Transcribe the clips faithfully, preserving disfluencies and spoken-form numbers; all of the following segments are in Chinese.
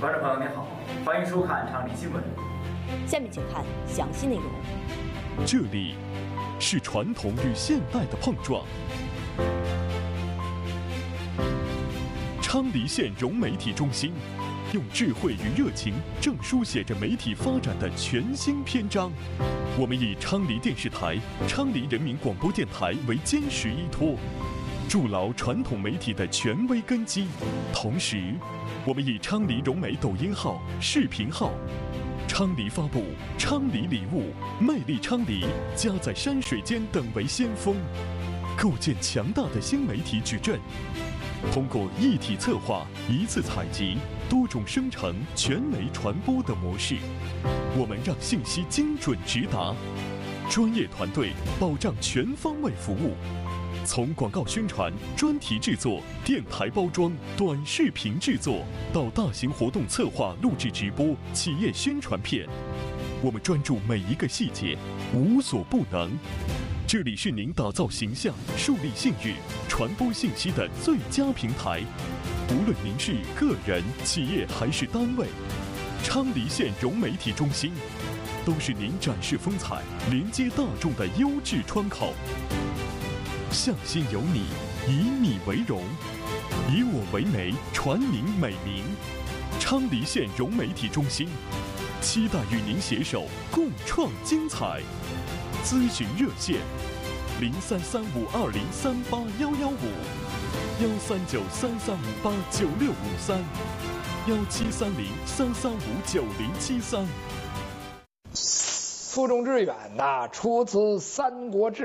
观众朋友您好，欢迎收看昌黎新闻。 下面请看详细内容。 这里是传统与现代的碰撞。昌黎县融媒体中心用智慧与热情，正书写着媒体发展的全新篇章。我们以昌黎电视台、昌黎人民广播电台为坚实依托，筑牢传统媒体的权威根基。同时，我们以昌黎融媒抖音号、视频号、昌黎发布、昌黎礼物、魅力昌黎、家在山水间等为先锋，构建强大的新媒体矩阵。通过一体策划、一次采集、多种生成、全媒传播的模式，我们让信息精准直达，专业团队保障全方位服务。从广告宣传、专题制作、电台包装、短视频制作，到大型活动策划、录制直播、企业宣传片，我们专注每一个细节，无所不能。这里是您打造形象、树立信誉、传播信息的最佳平台。无论您是个人、企业还是单位，昌黎县融媒体中心都是您展示风采、连接大众的优质窗口。向心有你，以你为荣，以我为媒，传您美名。昌黎县融媒体中心期待与您携手共创精彩。咨询热线：零三三五二零三八幺幺五，幺三九三三五八九六五三，幺七三零三三五九零七三。 腹中之远呐，出自《三国志》。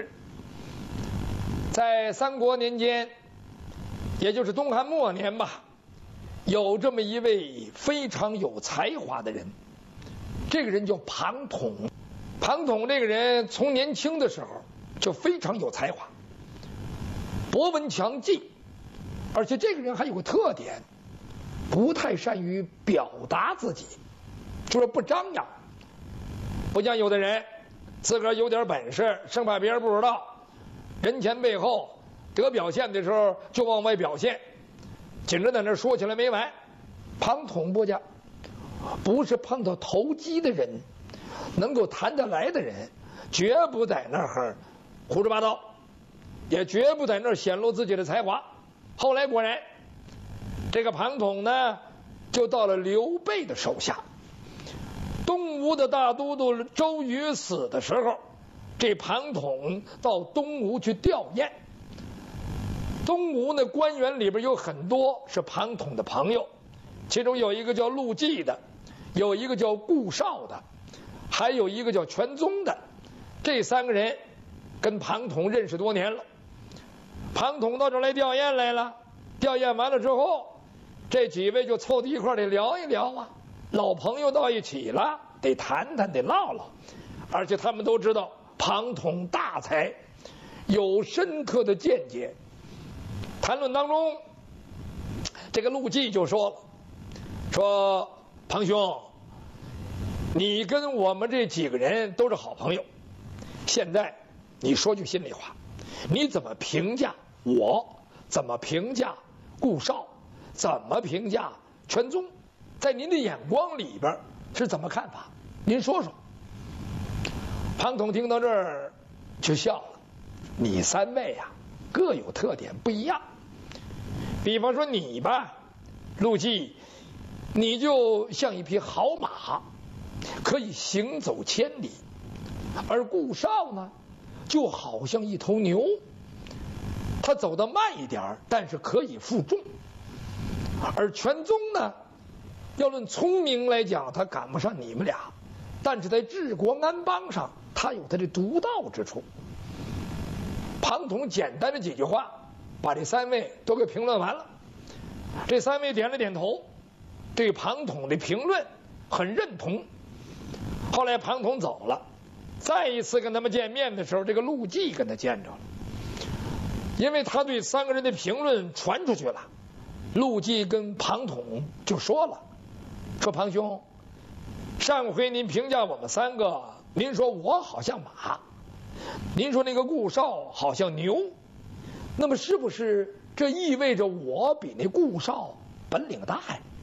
在三国年间，也就是东汉末年吧，有这么一位非常有才华的人，这个人叫庞统。庞统这个人从年轻的时候就非常有才华，博闻强记，而且这个人还有个特点，不太善于表达自己，就是不张扬，不像有的人自个儿有点本事，生怕别人不知道，人前背后得表现的时候就往外表现，紧着在那说起来没完。庞统不讲，不是碰到投机的人，能够谈得来的人，绝不在那儿胡说八道，也绝不在那儿显露自己的才华。后来果然，这个庞统呢，就到了刘备的手下。东吴的大都督周瑜死的时候，这庞统到东吴去吊唁。东吴呢，官员里边有很多是庞统的朋友，其中有一个叫陆绩的，有一个叫顾绍的，还有一个叫全宗的。这三个人跟庞统认识多年了。庞统到这儿来吊唁来了，吊唁完了之后，这几位就凑到一块儿得聊一聊啊，老朋友到一起了，得谈谈，得唠唠。而且他们都知道庞统大才，有深刻的见解。谈论当中，这个陆绩就说了，说庞兄，你跟我们这几个人都是好朋友，现在你说句心里话，你怎么评价我？怎么评价顾绍？怎么评价全宗？在您的眼光里边是怎么看法？您说说。庞统听到这儿就笑了，你三位呀、啊，各有特点不一样。比方说你吧，陆绩，你就像一匹好马，可以行走千里；而顾绍呢，就好像一头牛，他走得慢一点，但是可以负重；而全宗呢，要论聪明来讲，他赶不上你们俩，但是在治国安邦上，他有他的独到之处。庞统简单的几句话，把这三位都给评论完了。这三位点了点头，对庞统的评论很认同。后来庞统走了，再一次跟他们见面的时候，这个陆绩跟他见着了，因为他对三个人的评论传出去了。陆绩跟庞统就说了，说庞兄，上回您评价我们三个，您说我好像马，您说那个顾绍好像牛，那么是不是这意味着我比那顾绍本领大呀？